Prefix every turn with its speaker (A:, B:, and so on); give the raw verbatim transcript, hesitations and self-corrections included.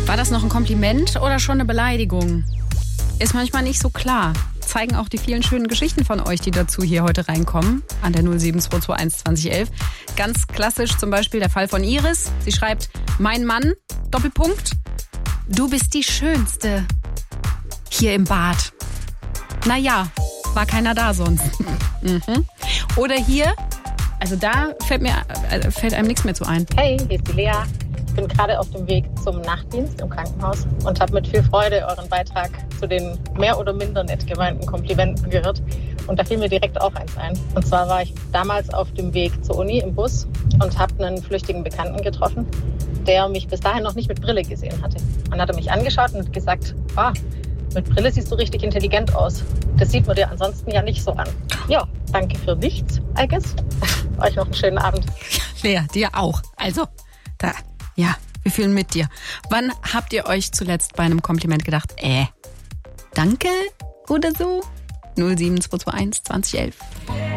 A: War das noch ein Kompliment oder schon eine Beleidigung? Ist manchmal nicht so klar. Zeigen auch die vielen schönen Geschichten von euch, die dazu hier heute reinkommen, an der null sieben zwei zwei eins zwanzig elf. Ganz klassisch zum Beispiel der Fall von Iris. Sie schreibt, mein Mann, Doppelpunkt, du bist die Schönste hier im Bad. Naja, war keiner da sonst. mhm. Oder hier, also da fällt mir äh, fällt einem nichts mehr zu ein.
B: Hey, hier ist die Lea. Ich bin gerade auf dem Weg zum Nachtdienst im Krankenhaus und habe mit viel Freude euren Beitrag zu den mehr oder minder nett gemeinten Komplimenten gehört. Und da fiel mir direkt auch eins ein. Und zwar war ich damals auf dem Weg zur Uni im Bus und habe einen flüchtigen Bekannten getroffen, der mich bis dahin noch nicht mit Brille gesehen hatte. Und hat er mich angeschaut und hat gesagt, ah, mit Brille siehst du richtig intelligent aus. Das sieht man dir ansonsten ja nicht so an. Ja, danke für nichts, I guess. Euch noch einen schönen Abend.
A: Lea, dir auch. Also, da... Ja, wir fühlen mit dir. Wann habt ihr euch zuletzt bei einem Kompliment gedacht, äh, danke oder so? null sieben zwei zwei eins zwanzig elf.